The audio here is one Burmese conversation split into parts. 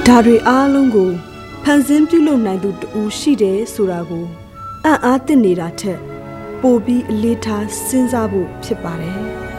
ဒါတွေအားလုံးကိုဖန်ဆင်းပြုလုပ်နိုင်သူတူရှိတယ်ဆိုတာကိုအံ့အားသင့်နေတာထက်ပိုပြီးအလေးထားစဉ်းစားဖို့ဖြစ်ပါတယ်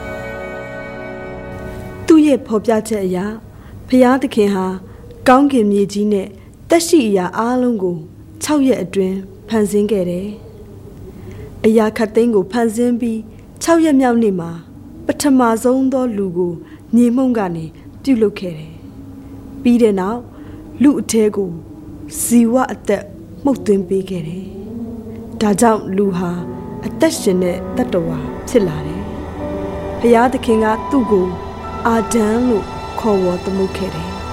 ။သူ့ရဲ့ဖော်ပြချက်အရဘုရားသခင်ဟာကောင်းကင်မြေကြီးနဲ့သက်ရှိအရာအားလုံးကို6ရက်အတွင်းဖန်ဆင်းခဲ့တယ်။အရာခတ်သိမ်းကိုဖန်ဆင်းပြီး6ရက်မြောက်နေ့မှာပထမဆုံးသောလူကိုမြေမှုန့်ကနေပြုလုပ်ခဲ့တယ်။ပြီးတဲ့နောက်လူအထဲကိုဇီဝအသက်မှုတ်သွင်းပေးခဲ့တယ်။ဒါကြောင့်လူဟာအသက်ရှင်တဲ့တတ္တဝါဖြစ်လာတယ်။ဘုရားသခင်ကသူ့ကိုအာဒံလို့ခေါ်ဝေါ်သမုတ်ခဲ့တယ်။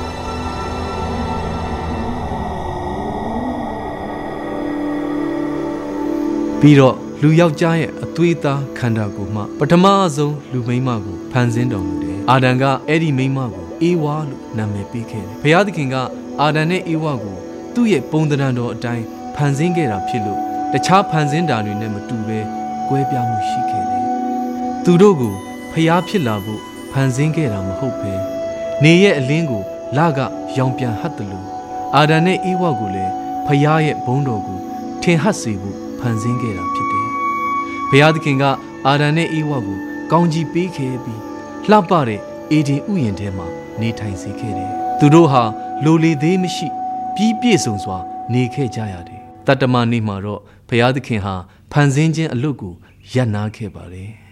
ပြီးတော့လူယောက်ျားရဲ့အသွေးသားခန္ဓာကိုယ်မှပထမဆုံးလူမိန်းမကိုဖန်ဆင်းတော်မူတယ်။အာဒံကအဲ့ဒီမိန်းမကိုအေဝါလို့နာမည်ပေးခဲ့တယ်။ဘုရားသခင်ကအာဒံနဲ့အေဝါကိုသူ့ရဲ့ပုံသဏ္ဍာန်တော်အတိုင်းဖန်ဆင်းခဲ့တာဖြစ်လို့တခြားဖန်ဆင်းတာတွေနဲ့မတူဘဲကွဲပြားမှုရှိခဲ့တယ်။သူတို့ကိုဖျားဖြစ်လာဖို့ဖန်ဆင်းခဲ့တာမဟုတ်ပဲနေရဲ့အလင်းကိုလကရောင်ပြန်ဟတ်တယ်လို့အာဒံနဲ့အေဝါကိုလည်းဖျားရဲ့ဘုန်းတော်ကိုထင်ဟပ်စေဖို့ဖန်ဆင်းခဲ့တာဖြစ်တယ်။ဘုရားသခင်ကအာဒံနဲ့အေဝါကိုကောင်းကြီးပေးခဲ့ပြီးလှပတဲ့အေဒင်ဥယျာဉ်ထဲမှာနေထိုင်စေခဲ့တယ်။သူတို့ဟာလိုလေသေးမရှိပြီးပြည့်စုံစွာနေခဲ့ကြရတယ်။တတ္တမနေ့မှာတော့ဘုရားသခင်ဟာဖန်ဆင်းခြင်းအလုပ်ကိုရပ်နားခဲ့ပါတယ်။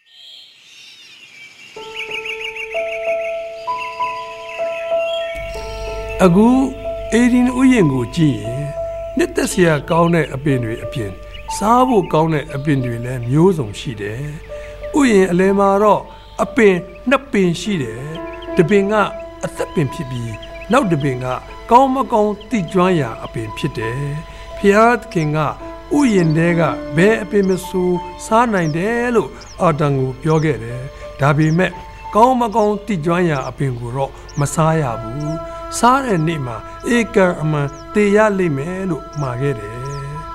အခုအေဒင်ဥယျာဉ်ကိုကြည့်ရင်နှစ်သက်စရာကောင်းတဲ့အပင်တွေအပြင်စားဖို့ကောင်းတဲ့အပင်တွေလည်းမျိုးစုံရှိတယ်။ဥယျာဉ်အလယ်မှာတော့အပင်နှစ်ပင်ရှိတယ်။တစ်ပင်ကအသက်ပင်ဖြစ်ပြီးနောက်တစ်ပင်ကကောင်းမကောင်းတိကျွမ်းရာအပင်ဖြစ်တယ်။ဖျားသခင်ကဥယျာဉ်တဲကဘယ်အပင်မဆိုစားနိုင်တယ်လို့အာဒံကိုပြောခဲ့တယ်။ဒါပေမဲ့ကောင်းမကောင်းတိကျွမ်းရာအပင်ကိုတော့မစားရဘူး။စားတဲ့နေ့မှာဧကအမှန်တေရလိမ့်မယ်လို့မှာခဲ့တယ်။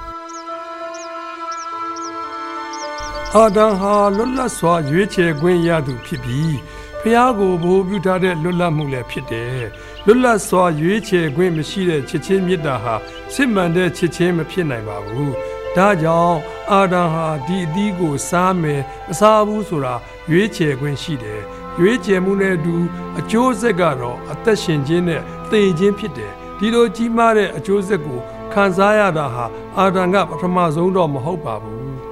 အာဒံဟာလွတ်လပ်စွာရွေးချယ်ခွင့်ရသူဖြစ်ပြီးဖျားကိုဘိုးပြုထားတဲ့လွတ်လပ်မှုလည်းဖြစ်တယ်။လွတ်လပ်စွာရွေးချယ်ခွင့်မရှိတဲ့ချစ်ချင်းမေတ္တာဟာစစ်မှန်တဲ့ချစ်ချင်းမဖြစ်နိုင်ပါဘူး။ဒါကြောင့်အာဒံဟာဒီအသီးကိုစားမယ်မစားဘူးဆိုတာရွေးချယ်ခွင့်ရှိတယ်။ရွေးချယ်မှုနဲ့အတူအကျိုးဆက်ကတော့အသက်ရှင်ခြင်းနဲ့သေခြင်းဖြစ်တယ်။ဒီလိုကြီးမားတဲ့အကျိုးဆက်ကိုခံစားရတာဟာအာဒံကပထမဆုံးတော့မဟုတ်ပါဘူး။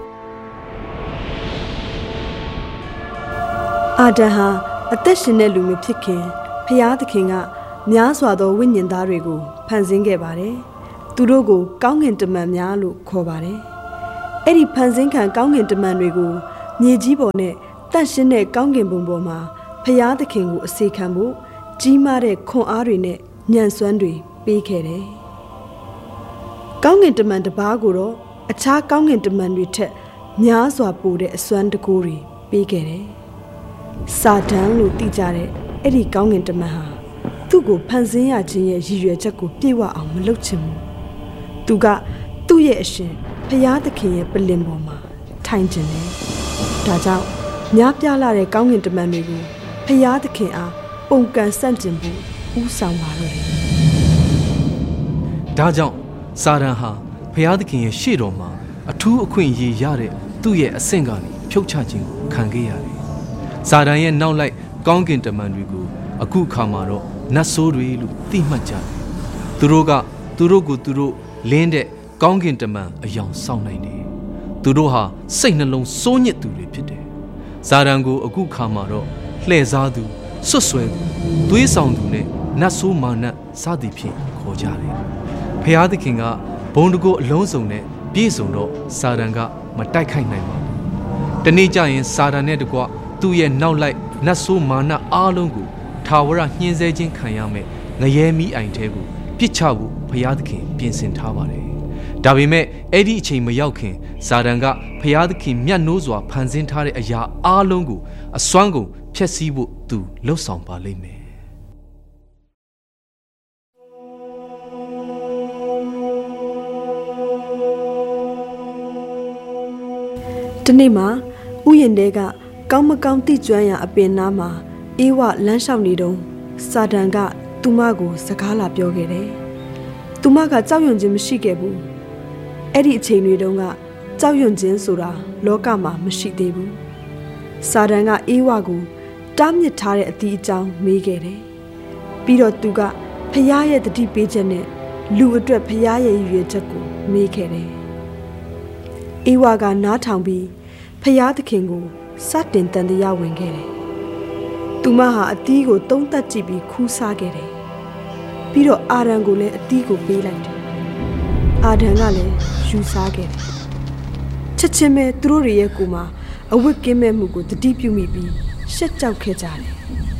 အာဒံဟာအသက်ရှင်တဲ့လူမျိုးဖြစ်ခင်ဖျားသခင်ကများစွာသောဝိညာဉ်သားတွေကိုဖန်ဆင်းခဲ့ပါတယ်။သူတို့ကိုကောင်းကင်တမန်များလို့ခေါ်ပါတယ်။အဲ့ဒီဖန်ဆင်းခံကောင်းကင်တမန်တွေကိုမြေကြီးပေါ်နဲ့တန့်ရှင်းတဲ့ကောင်းကင်ဘုံပေါ်မှာဖျားသခင်ကိုအစေခံဖို့ကြီးမားတဲ့ခွန်အားတွေနဲ့ညံ့စွမ်းတွေပေးခဲ့တယ်။ကောင်းကင်တမန်တစ်ပါးကိုတော့အခြားကောင်းကင်တမန်တွေထက်များစွာပိုတဲ့အစွမ်းတကူတွေပေးခဲ့တယ်။စာတန်လို့သိကြတဲ့အဲ့ဒီကောင်းကင်တမန်ဟာသူ့ကိုဖန်ဆင်းရခြင်းရဲ့ရည်ရွယ်ချက်ကိုပြည့်ဝအောင်မလုပ်ချင်ဘူး။သူကသူ့ရဲ့အရှင်ဖျားသခင်ရဲ့ပလင်ပေါ်မှာထိုင်ခြင်းတယ်။ဒါကြောင့်များပြားလာတဲ့ကောင်းကင်တမန်တွေကိုဖျားသခင်အားပုံကန်ဆန့်ကျင်ဖို့ဦးဆောင်ပါတော့တယ်။ဒါကြောင့်စာတန်ဟာဖျားသခင်ရဲ့ရှေ့တော်မှာအထူးအခွင့်အရေးရတဲ့သူ့ရဲ့အဆင့်ကနေဖြုတ်ချခြင်းကိုခံခဲ့ရတယ်။စာတန်ရဲ့နောက်လိုက်ကောင်းကင်တမန်တွေကိုအခုအခါမှာတော့နတ်ဆိုးတွေလို့သိမှတ်ကြတယ်။သူတို့ကိုလင်းတဲ့ကောင်းကင်တမန်အယောင်ဆောင်နိုင်တယ်။သူတို့ဟာစိတ်နှလုံးစိုးညစ်သူတွေဖြစ်တယ်။စာတန်ကိုအခုအခါမှာတော့လှည့်စားသူဆွတ်ဆွဲသူသွေးဆောင်သူနဲ့နတ်ဆိုးမာနစသည်ဖြင့်ခေါ်ကြတယ်။ဖျားသခင်ကဘုံတကိုအလုံးစုံနဲ့ပြည့်စုံတော့စာတန်ကမတိုက်ခိုက်နိုင်ပါဘူး။တနေ့ကျရင်စာတန်နဲ့တကွသူ့ရဲ့နောက်လိုက်နတ်ဆိုးမာနအားလုံးကိုထာဝရညှင်းဆဲခြင်းခံရမယ်ငရဲမီးအိုင်ထဲကိုပြစ်ချဖို့ဘုရားသခင်ပြင်ဆင်ထားပါတယ်။ဒါပေမဲ့အဲ့ဒီအချိန်မရောက်ခင်စာတန်ကဘုရားသခင်မြတ်နိုးစွာဖန်ဆင်းထားတဲ့အရာအားလုံးကိုအစွမ်းကုန်ဖျက်ဆီးဖို့သူလှုပ်ဆောင်ပါလိမ့်မယ်။ဒီနေ့မှာဥယျာဉ်တဲကကောင်းမကောင်းတိကျွမ်းရာအပင်နားမှာအေးဝလမ်းလျှောက်နေတုန်းစာတန်ကသူမကိုစကားလာပြောခဲ့တယ်သူမကကြောက်ရွံ့ခြင်းမရှိခဲ့ဘူးအဲ့ဒီအချိန်တွေတုန်းကကြောက်ရွံ့ခြင်းဆိုတာလောကမှာမရှိသေးဘူးစာတန်ကအေးဝါကိုတားမြစ်ထားတဲ့အသီးအကြောင်းမေးခဲ့တယ်ပြီးတော့သူကဖျားရဲ့တတိပေးချက်နဲ့လူအတွက်ဖျားရဲ့ရည်ရွယ်ချက်ကိုမေးခဲ့တယ်အေးဝါကနားထောင်ပြီးဖျားသခင်ကိုစတင်တန်တရားဝင်ခဲ့တယ်သူမဟာအသီးကိုသုံးသပ်ကြည့်ပြီးခူးစားခဲ့တယ်ပြီးတော့အာဒံကိုလည်းအသီးကိုပေးလိုက်တယ်အာဒံကလည်းယူစားခဲ့တယ်ချက်ချင်းပဲသူတို့ရဲ့ကိုယ်မှာအဝတ်ကင်းမဲ့မှုကိုတတိပြုမိပြီးရှက်ကြောက်ခဲ့ကြတယ်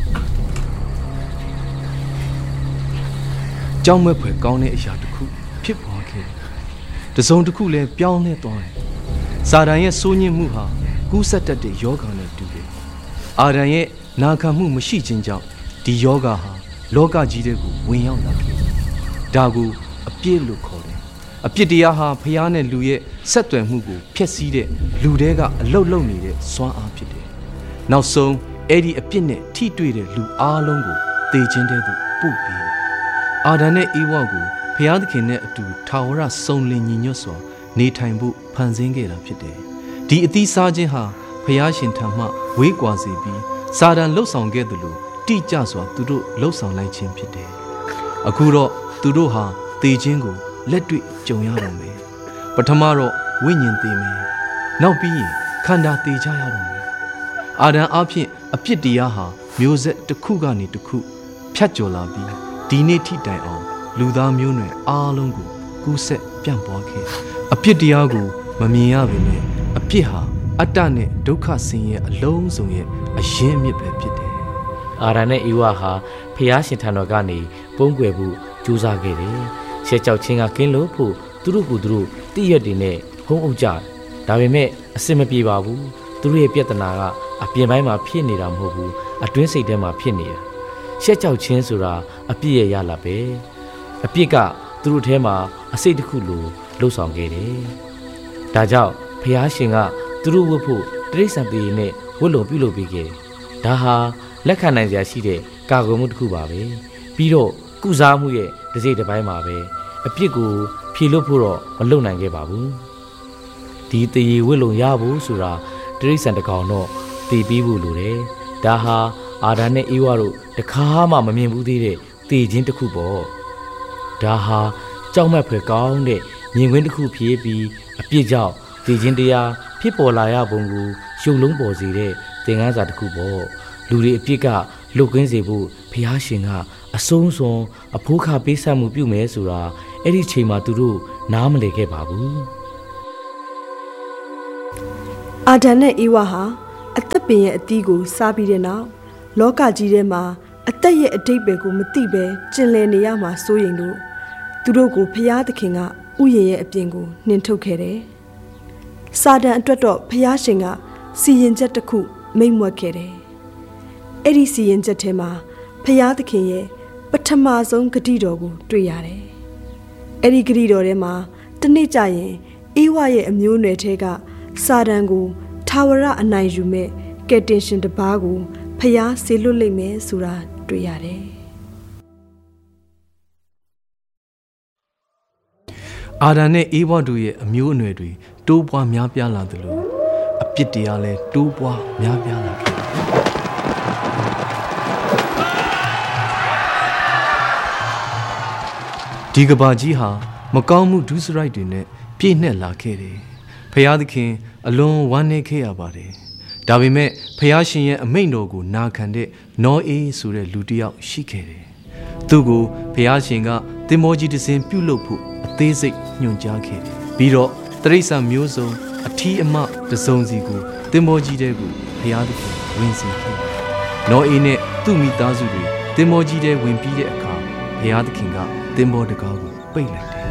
ကြောက်မဲ့ဖွယ်ကောင်းတဲ့အရာတစ်ခုဖြစ်ပေါ်ခဲ့တယ်တစုံတစ်ခုလည်းပြောင်းလဲသွားတယ်စာတန်ရဲ့စိုးညစ်မှုဟာကူးစက်တတ်တဲ့ယောဂနဲ့တူတယ်အာဒံရဲ့နာခံမှုမရှိခြင်းကြောင့်ဒီယောဂဟာလောကကြီးတဲ့ကိုဝင်ရောက်လာတယ်ဒါကိုအပြစ်လို့ခေါ်တယ်အပြစ်တရားဟာဖျားနဲ့လူရဲ့ဆက်သွယ်မှုကိုဖျက်ဆီးတဲ့လူတွေကအလုတ်လုံနေတဲ့စွမ်းအားဖြစ်တယ်နောက်ဆုံးအဲ့ဒီအပြစ်နဲ့ထိတွေ့တဲ့လူအားလုံးကိုသေခြင်းတဲ့သူပို့ပြီးအာဒံနဲ့အေဝါကိုဖျားသခင်နဲ့အတူထာဝရစုံလင်ညီညွတ်စွာနေထိုင်ဖို့ဖန်ဆင်းခဲ့တာဖြစ်တယ်ဒီအသီးစားခြင်းဟာဖျားရှင်ထံမှဝေးကွာစေပြီးစာတန်လှုပ်ဆောင်ခဲ့သလိုတိကျစွာသူတို့လှုပ်ဆောင်လိုက်ခြင်းဖြစ်တယ်အခုတော့သူတို့ဟာသေခြင်းကိုလက်တွေ့ကြုံရတော့မယ်ပထမတော့ဝိညာဉ်သေမယ်နောက်ပြီးရင်ခန္ဓာသေကြရတော့မယ်အာဒံအဖြစ်အပြစ်တရားဟာမျိုးဆက်တစ်ခုကနေတစ်ခုဖြတ်ကျော်လာပြီးဒီနေ့ထိတိုင်အောင်လူသားမျိုးနွယ်အားလုံးကိုကူးဆက်ပြန့်ပွားခဲ့အပြစ်တရားကိုမမြင်ရပေမဲ့အပြစ်ဟာအတ္တနဲ့ဒုက္ခဆင်းရဲအလုံးစုံရဲ့အရင်းအမြစ်ပဲဖြစ်တယ်အာဒံနဲ့အေဝါဟာဖျားရှင်ထံတော်ကနေပုန်းကွယ်ဖို့ကြိုးစားခဲ့တယ်ရှက်ကြောက်ခြင်းကကင်းလို့ဖို့သူတို့ကိုယ်သူတို့တည့်ရက်တွေနဲ့ဟုံးအုပ်ကြဒါပေမဲ့အစင်မပြေပါဘူးသူတို့ရဲ့ပြဿနာကအပြင်ပိုင်းမှာဖြစ်နေတာမဟုတ်ဘူးအတွင်းစိတ်ထဲမှာဖြစ်နေတာရှက်ကြောက်ခြင်းဆိုတာအပြစ်ရဲ့ရလာပဲအပြစ်ကသူတို့ထဲမှာအစိတ်တစ်ခုလိုလှုပ်ဆောင်ခဲ့တယ်ဒါကြောင့်ဖျားရှင်ကသူတို့ဝတ်ဖို့တိရစ္ဆာန်တွေနဲ့ဝတ်လုံပြုလုပ်ပေးခဲ့ဒါဟာလက်ခံနိုင်စရာရှိတဲ့ကာကွယ်မှုတစ်ခုပါပဲပြီးတော့ကုစားမှုရဲ့တစ်စိတ်တစ်ပိုင်းမှာပဲအပြစ်ကိုဖြေလို့ဖို့တော့မလုပ်နိုင်ခဲ့ပါဘူးဒီတရေဝတ်လုံရဖို့ဆိုတာတိရစ္ဆာန်တစ်ကောင်တော့တည်ပြီးဖို့လိုတယ်ဒါဟာအာဒံနဲ့အေဝါတို့တခါမှမမြင်ဘူးသေးတဲ့တည်ခြင်းတစ်ခုပေါ့ဒါဟာကြောက်မက်ဖွယ်ကောင်းတဲ့မြင်ကွင်းတစ်ခုဖြစ်ပြီးအပြစ်ကြောင့်တည်ခြင်းတရားဖြစ်ပေါ်လာရပုံကိုရှုံလုံးပေါ်စေတဲ့သင်ခန်းစာတစ်ခုပေါ့လူတွေအပြစ်ကလွတ်ကင်းစေဖို့ဘုရားရှင်ကအဆုံးစွန်အဖိုးခပေးဆက်မှုပြုမယ်ဆိုတာအဲ့ဒီချိန်မှာသူတို့နားမလည်ခဲ့ပါဘူးအာဒံနဲ့အေဝါဟာအသက်ပင်ရဲ့အသီးကိုစားပြီးတဲ့နောက်လောကကြီးထဲမှာအသက်ရဲ့အတိတ်ပဲကိုမသိပဲကျင်လည်နေရမှာစိုးရိမ်လို့သူတို့ကိုဖျားသခင်ကဥယျာဉ်ရဲ့အပြင်ကိုနှင်ထုတ်ခဲ့တယ်။စာတန်အတွက်တော့ဖျားရှင်ကစီရင်ချက်တစ်ခုမိန့်မွက်ခဲ့တယ်။အဲ့ဒီစီရင်ချက်ထဲမှာဖျားသခင်ရဲ့ပထမဆုံးဂတိတော်ကိုတွေ့ရတယ်။အဲ့ဒီဂတိတော်ထဲမှာတနေ့ကျရင်အေဝါရဲ့အမျိုးနွယ်ထဲကစာတန်ကိုထာဝရအနိုင်ယူမဲ့ကယ်တင်ရှင်တစ်ပါးကိုဖျားဆေလွတ်လိမ့်မယ်ဆိုတာတွေ့ရတယ်အာဒံနဲ့အေဝါတို့ရဲ့အမျိုးအနွယ်တွေတိုးပွားများပြားလာသလိုအပြစ်တရားလည်းတိုးပွားများပြားလာခဲ့ဒီကဘာကြီးဟာမကောင်းမှုဒုစရိုက်တွေနဲ့ပြည့်နှက်လာခဲ့တယ်ဖျားသခင်အလွန်ဝမ်းနည်းခဲ့ရပါတယ်ဒါပေမဲ့ဖျားရှင်ရဲ့အမိန့်တော်ကိုနာခံတဲ့နောအေးဆိုတဲ့လူတစ်ယောက်ရှိခဲ့တယ်သူ့ကိုဖျားရှင်ကသင်္ဘောကြီးတစ်စင်းပြုတ်လုဖို့အသေးစိတ်ညွှန်ကြားခဲ့တယ်ပြီးတော့တိရစ္ဆာန်မျိုးစုံအထီးအမတစ်စုံစီကိုသင်္ဘောကြီးထဲကိုဖျားသခင်ဝင်စေခဲ့နောအေးနဲ့သူ့မိသားစုတွေသင်္ဘောကြီးထဲဝင်ပြီးတဲ့အခါဖျားသခင်ကသင်္ဘောတကားကိုပိတ်လိုက်တယ်